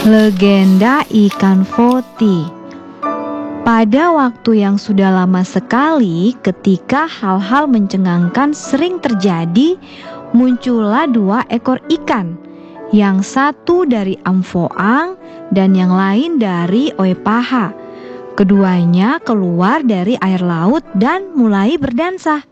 Legenda ikan Foti. Pada waktu yang sudah lama sekali, ketika hal-hal mencengangkan sering terjadi, muncullah 2 ekor ikan. Yang satu dari Amphoang dan yang lain dari Oepaha. Keduanya keluar dari air laut dan mulai berdansa.